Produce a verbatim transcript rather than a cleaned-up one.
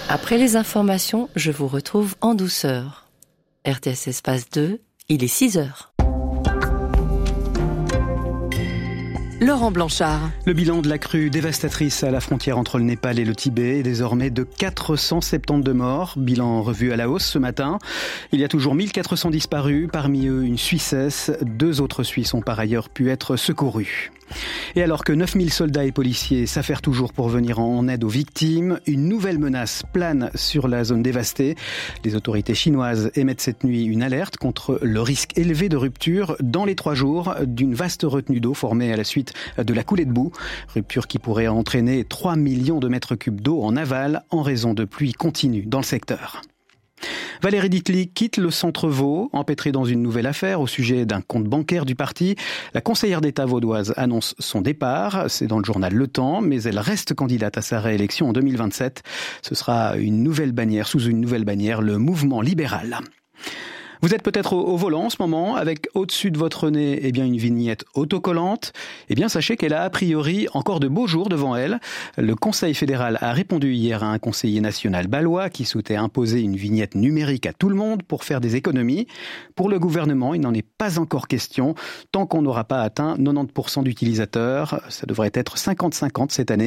Après les informations, je vous retrouve en douceur. R T S Espace deux, il est six heures. Laurent Blanchard. Le bilan de la crue dévastatrice à la frontière entre le Népal et le Tibet est désormais de quatre cent soixante-douze morts. Bilan revu à la hausse ce matin. Il y a toujours mille quatre cents disparus, parmi eux une Suissesse. Deux autres Suisses ont par ailleurs pu être secourus. Et alors que neuf mille soldats et policiers s'affairent toujours pour venir en aide aux victimes, une nouvelle menace plane sur la zone dévastée. Les autorités chinoises émettent cette nuit une alerte contre le risque élevé de rupture dans les trois jours d'une vaste retenue d'eau formée à la suite de la coulée de boue. Rupture qui pourrait entraîner trois millions de mètres cubes d'eau en aval en raison de pluies continues dans le secteur. Valérie Ditli quitte le Centre Vaud, empêtrée dans une nouvelle affaire au sujet d'un compte bancaire du parti. La conseillère d'État vaudoise annonce son départ, c'est dans le journal Le Temps, mais elle reste candidate à sa réélection en deux mille vingt-sept. Ce sera une nouvelle bannière, sous une nouvelle bannière, le mouvement libéral. Vous êtes peut-être au, au volant en ce moment, avec au-dessus de votre nez eh bien, une vignette autocollante. Eh bien, sachez qu'elle a a priori encore de beaux jours devant elle. Le Conseil fédéral a répondu hier à un conseiller national balois qui souhaitait imposer une vignette numérique à tout le monde pour faire des économies. Pour le gouvernement, il n'en est pas encore question, tant qu'on n'aura pas atteint quatre-vingt-dix pour cent d'utilisateurs. Ça devrait être cinquante cinquante cette année.